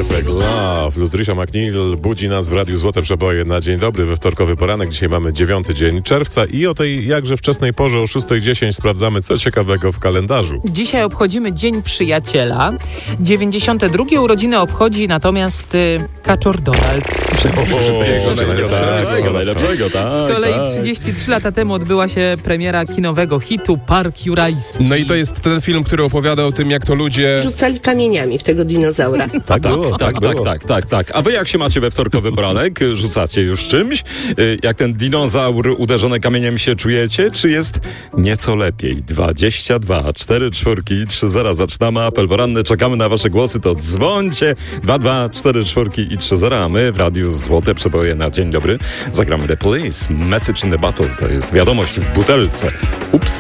Perfect Love. Lutricia McNeil budzi nas w Radiu Złote Przeboje na dzień dobry we wtorkowy poranek. Dzisiaj mamy 9 dzień czerwca i o tej jakże wczesnej porze o 6:10 sprawdzamy, co ciekawego w kalendarzu. Dzisiaj obchodzimy Dzień Przyjaciela. 92 urodziny obchodzi natomiast Kaczor Donald. Najlepszego, tak. Z kolei 33 lata temu odbyła się premiera kinowego hitu Park Jurajski. No i to jest ten film, który opowiada o tym, jak to ludzie... Rzucali kamieniami w tego dinozaura. Tak było. Tak. A wy jak się macie we wtorkowy poranek? Rzucacie już czymś? Jak ten dinozaur uderzony kamieniem się czujecie? Czy jest nieco lepiej? 22 4 4 3 0. Zaczynamy apel poranny. Czekamy na wasze głosy. To dzwońcie. 22 4 4 i 3 0. A my w Radiu Złote Przeboje na dzień dobry zagramy The Police. Message in the Bottle. To jest wiadomość w butelce. Ups.